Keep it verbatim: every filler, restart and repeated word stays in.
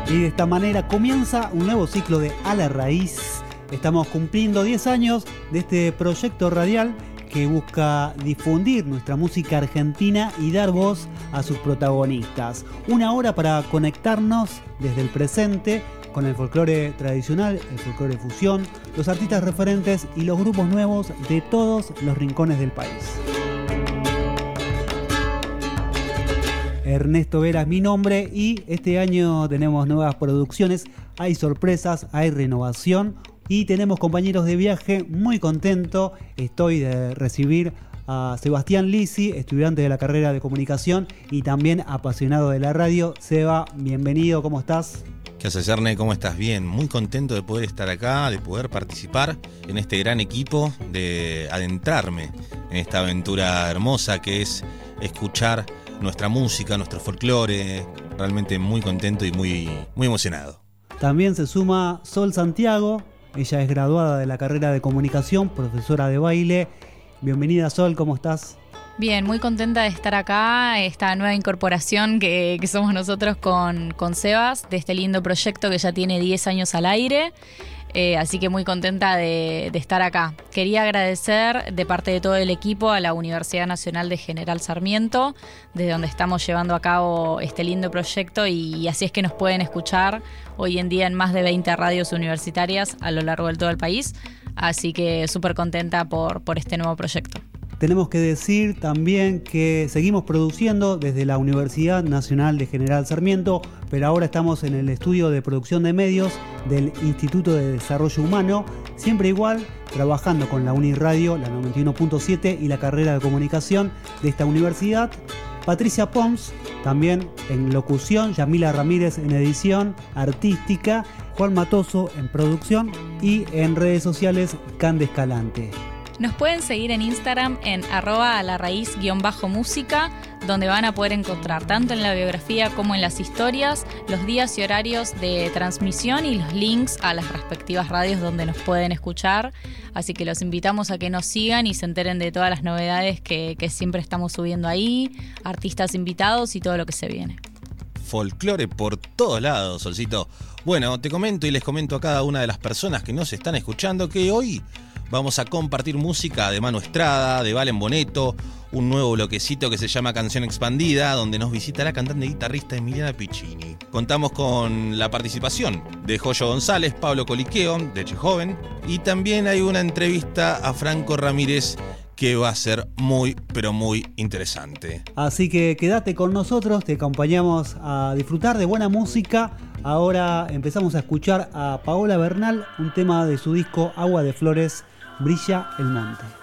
Y de esta manera comienza un nuevo ciclo de A la Raíz. Estamos cumpliendo diez años de este proyecto radial que busca difundir nuestra música argentina y dar voz a sus protagonistas. Una hora para conectarnos desde el presente con el folclore tradicional, el folclore fusión, los artistas referentes y los grupos nuevos de todos los rincones del país. Ernesto Vera es mi nombre y este año tenemos nuevas producciones, hay sorpresas, hay renovación y tenemos compañeros de viaje. Muy contento estoy de recibir a Sebastián Lisi, estudiante de la carrera de comunicación y también apasionado de la radio. Seba, bienvenido, ¿cómo estás? ¿Qué haces, Erne? ¿Cómo estás? Bien, muy contento de poder estar acá, de poder participar en este gran equipo, de adentrarme en esta aventura hermosa que es escuchar nuestra música, nuestro folclore. Realmente muy contento y muy, muy emocionado. También se suma Sol Santiago, ella es graduada de la carrera de comunicación, profesora de baile. Bienvenida, Sol, ¿cómo estás? Bien, muy contenta de estar acá, esta nueva incorporación que, que somos nosotros con, con Sebas, de este lindo proyecto que ya tiene diez años al aire. Eh, así que muy contenta de, de estar acá. Quería agradecer de parte de todo el equipo a la Universidad Nacional de General Sarmiento, desde donde estamos llevando a cabo este lindo proyecto, y así es que nos pueden escuchar hoy en día en más de veinte radios universitarias a lo largo de todo el país. Así que súper contenta por, por este nuevo proyecto. Tenemos que decir también que seguimos produciendo desde la Universidad Nacional de General Sarmiento, pero ahora estamos en el estudio de producción de medios del Instituto de Desarrollo Humano, siempre igual, trabajando con la Uniradio, la noventa y uno punto siete y la carrera de comunicación de esta universidad. Patricia Pons, también en locución, Yamila Ramírez en edición artística, Juan Matoso en producción y en redes sociales, Cande Escalante. Nos pueden seguir en Instagram en arroba a la raíz guión bajo música, donde van a poder encontrar tanto en la biografía como en las historias los días y horarios de transmisión y los links a las respectivas radios donde nos pueden escuchar. Así que los invitamos a que nos sigan y se enteren de todas las novedades que, que siempre estamos subiendo ahí, artistas invitados y todo lo que se viene. Folclore por todos lados, Solcito. Bueno, te comento y les comento a cada una de las personas que nos están escuchando que hoy vamos a compartir música de Manu Estrada, de Valen Boneto, un nuevo bloquecito que se llama Canción Expandida, donde nos visita la cantante y guitarrista Emiliana Piccini. Contamos con la participación de Joyo González, Pablo Coliqueo, de Che Joven, y también hay una entrevista a Franco Ramírez que va a ser muy, pero muy interesante. Así que quédate con nosotros, te acompañamos a disfrutar de buena música. Ahora empezamos a escuchar a Paola Bernal, un tema de su disco Agua de Flores, Brilla el Monte.